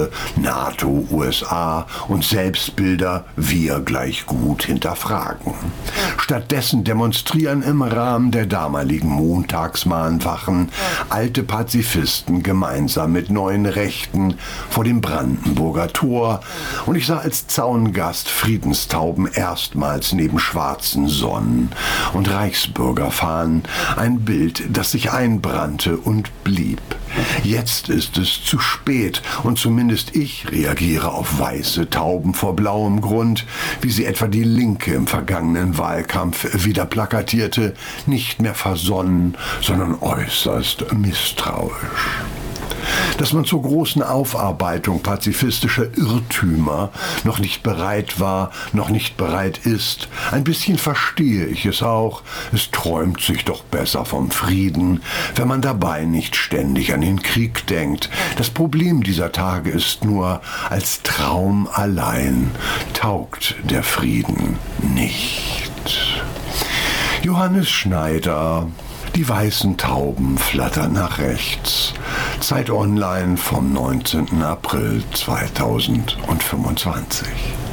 Wende, NATO, USA und Selbstbilder wir gleich gut hinterfragen. Stattdessen demonstrieren im Rahmen der damaligen Montagsmahnwachen alte Pazifisten gemeinsam mit neuen Rechten vor dem Brandenburger Tor und ich sah als Zaungast Friedenstauben erstmals neben schwarzen Sonnen und Reichsbürgerfahnen, ein Bild, das sich einbrannte und blieb. Jetzt ist es zu spät und zumindest ich reagiere auf weiße Tauben vor blauem Grund, wie sie etwa die Linke im vergangenen Wahlkampf wieder plakatierte, nicht mehr versonnen, sondern äußerst misstrauisch. Dass man zur großen Aufarbeitung pazifistischer Irrtümer noch nicht bereit war, noch nicht bereit ist. Ein bisschen verstehe ich es auch. Es träumt sich doch besser vom Frieden, wenn man dabei nicht ständig an den Krieg denkt. Das Problem dieser Tage ist nur, als Traum allein taugt der Frieden nicht. Johannes Schneider. Die weißen Tauben flattern nach rechts. Zeit Online vom 19. April 2025.